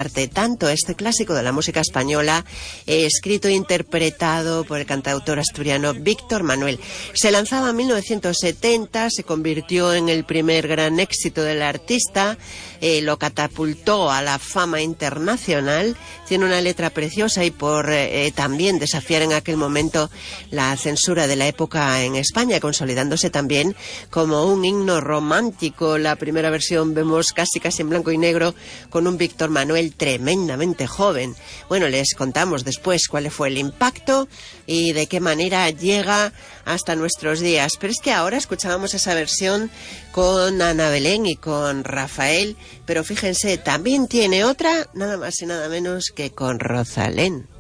Marte, tanto este clásico de la música española, escrito e interpretado por el cantautor asturiano Víctor Manuel. Se lanzaba en 1970, se convirtió en el primer gran éxito del artista, lo catapultó a la fama internacional, tiene una letra preciosa y por también desafiar en aquel momento la censura de la época en España, consolidándose también como un himno romántico. La primera versión vemos casi en blanco y negro con un Víctor Manuel tremendamente joven. Bueno, les contamos después cuál fue el impacto y de qué manera llega hasta nuestros días. Pero es que ahora escuchábamos esa versión con Ana Belén y con Rafael, pero fíjense, también tiene otra, nada más y nada menos que con Rosalén.